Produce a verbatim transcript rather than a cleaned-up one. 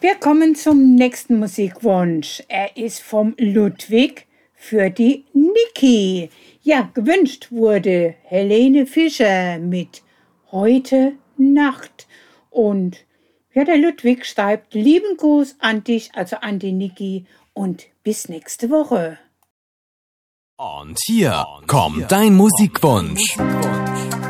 Wir kommen zum nächsten Musikwunsch. Er ist vom Ludwig für die Niki. Ja, gewünscht wurde Helene Fischer mit Heute Nacht. Und ja, der Ludwig schreibt lieben Gruß an dich, also an die Niki, und bis nächste Woche. Und hier kommt dein Musikwunsch.